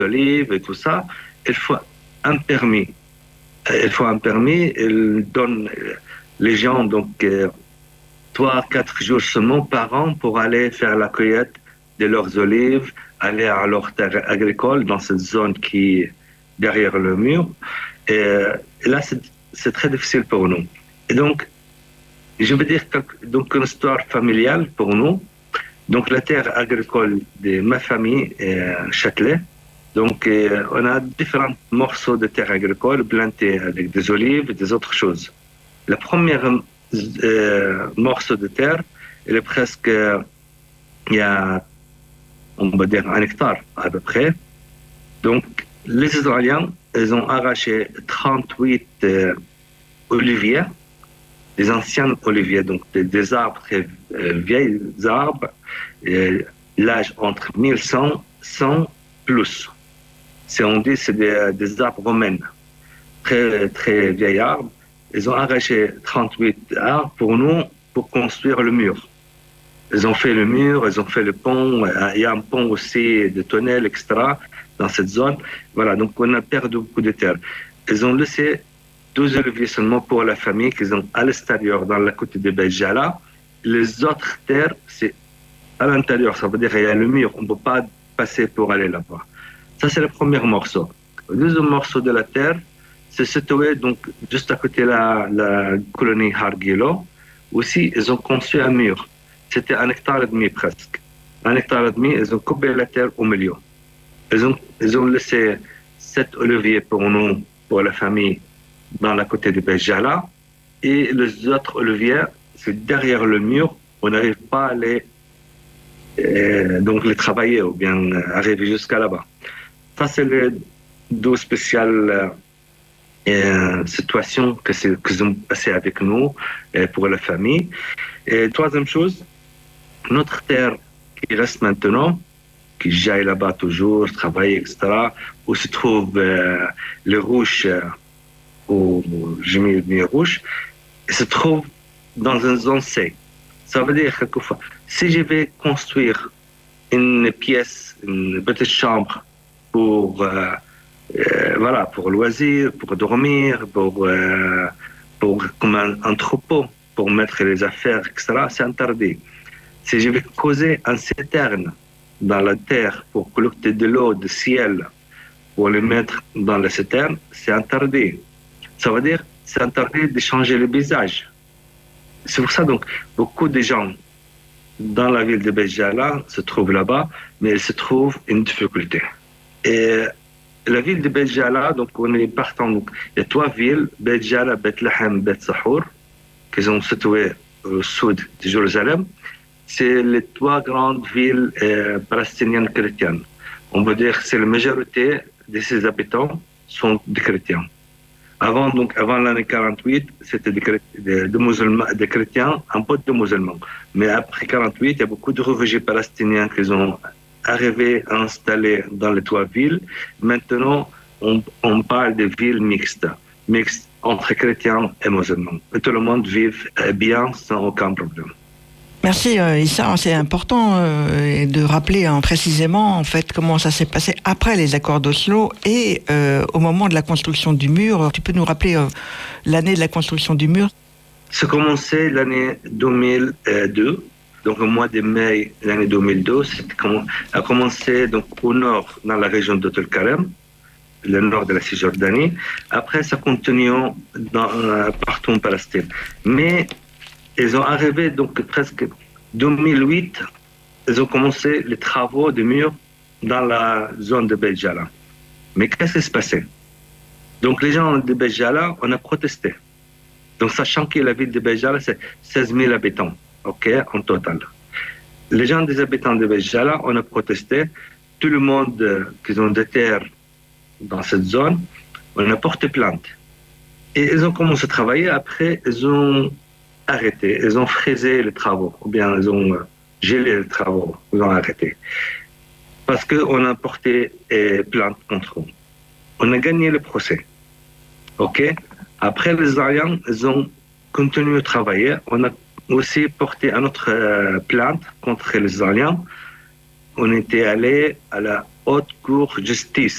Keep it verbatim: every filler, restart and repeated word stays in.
d'olive et tout ça, il faut un permis. Il faut un permis, il donne les gens donc trois, quatre jours seulement par an pour aller faire la cueillette de leurs olives, aller à leur terre agricole dans cette zone qui est derrière le mur. Et, et là, c'est, c'est très difficile pour nous. Et donc, je veux dire que, donc une histoire familiale pour nous. Donc, la terre agricole de ma famille est Châtelet. Donc, euh, on a différents morceaux de terre agricole plantés avec des olives et des autres choses. Le premier euh, morceau de terre, il est presque, euh, il y a, on va dire, un hectare à peu près. Donc, les Israéliens, ils ont arraché trente-huit euh, oliviers, des anciens oliviers, donc des, des arbres très euh, vieilles arbres, euh, l'âge entre mille cent, cent plus. C'est, on dit c'est des, des arbres romains, très, très vieilles arbres. Ils ont arraché trente-huit arbres pour nous, pour construire le mur. Ils ont fait le mur, ils ont fait le pont, il y a un pont aussi, des tunnels, et cetera, dans cette zone. Voilà, donc on a perdu beaucoup de terre. Ils ont laissé douze oliviers seulement pour la famille, qu'ils ont à l'extérieur, dans la côte de Béjala. Les autres terres, c'est à l'intérieur, ça veut dire qu'il y a le mur, on ne peut pas passer pour aller là-bas. Ça, c'est le premier morceau. Le deuxième morceau de la terre, c'est situé donc juste à côté de la, la colonie Hargilo. Aussi, ils ont construit un mur. C'était un hectare et demi presque. Un hectare et demi, ils ont coupé la terre au milieu. Ils ont, ils ont laissé sept oliviers pour nous, pour la famille, dans la côté de Béjala. Et les autres oliviers, c'est derrière le mur. On n'arrive pas à les, euh, donc les travailler ou bien arriver jusqu'à là-bas. Ça, c'est les deux spéciales euh, situations que c'est, qu'ils ont passées avec nous euh, pour la famille. Et troisième chose, notre terre qui reste maintenant, qui j'aille là-bas toujours, travailler, et cetera, où se trouve euh, le rouge, euh, ou je mets le rouge, il se trouve dans une zone C. Ça veut dire quelquefois, si je vais construire une pièce, une petite chambre pour, euh, euh, voilà, pour loisirs, pour dormir, pour, euh, pour comme un entrepôt, pour mettre les affaires, et cetera, c'est interdit. Si je vais causer un citerne dans la terre pour collecter de l'eau du ciel, pour le mettre dans la citerne, c'est interdit. Ça veut dire c'est interdit de changer le visage. C'est pour ça donc beaucoup de gens dans la ville de Béjala se trouvent là-bas, mais il se trouve une difficulté. Et la ville de Béjala, donc on est partant, donc, il y a trois villes, Béjala, Bethléem, Beth Sahour, qui sont situées au sud de Jérusalem. C'est les trois grandes villes euh, palestiniennes chrétiennes. On peut dire que c'est la majorité de ses habitants sont des chrétiens. Avant, donc, avant l'année quarante-huit, c'était des, des, des, musulmans, des chrétiens, un peu de musulmans. Mais après quarante-huit, il y a beaucoup de réfugiés palestiniens qui sont arrivés à installer dans les trois villes. Maintenant, on, on parle de villes mixtes, mixtes entre chrétiens et musulmans. Et tout le monde vit bien sans aucun problème. Merci euh, Issa, c'est important euh, de rappeler hein, précisément en fait comment ça s'est passé après les accords d'Oslo et euh, au moment de la construction du mur. Tu peux nous rappeler euh, l'année de la construction du mur? Ça a commencé l'année deux mille deux, donc au mois de mai l'année deux mille deux, ça a commencé donc au nord dans la région de Tel Karem, le nord de la Cisjordanie. Après ça continue dans, euh, partout en Palestine. Mais ils ont arrivé donc presque deux mille huit, ils ont commencé les travaux de mur dans la zone de Béjala. Mais qu'est-ce qui s'est passé? Donc les gens de Béjala, on a protesté. Donc sachant que la ville de Béjala, c'est seize mille habitants, ok, en total. Les gens des habitants de Béjala, on a protesté. Tout le monde euh, qui ont des terres dans cette zone, on a porté plainte. Et ils ont commencé à travailler. Après, ils ont arrêté, ils ont frisé les travaux, ou bien ils ont gelé les travaux, ils ont arrêté. Parce qu'on a porté eh, plainte contre eux. On a gagné le procès. OK? Après, les Israéliens, ils ont continué à travailler. On a aussi porté une autre euh, plainte contre les Israéliens. On était allé à la haute cour justice.